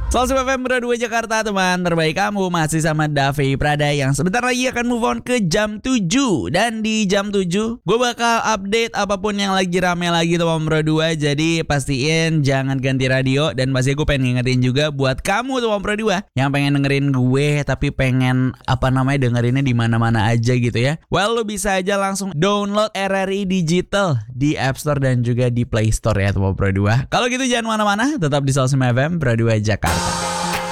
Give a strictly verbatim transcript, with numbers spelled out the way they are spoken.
Selamat F M Pro dua Jakarta, teman terbaik kamu masih sama Davi Prada yang sebentar lagi akan move on ke jam tujuh. Dan di jam tujuh gue bakal update apapun yang lagi rame lagi teman Pro dua. Jadi pastiin jangan ganti radio. Dan pasti gue pengen ngingetin juga buat kamu teman Pro dua yang pengen dengerin gue tapi pengen apa namanya dengerinnya di mana-mana aja gitu ya. Well, lu bisa aja langsung download R R I Digital di App Store dan juga di Play Store ya teman Pro dua. Kalau gitu jangan mana-mana, tetap di seratus lima F M Pro dua Jakarta.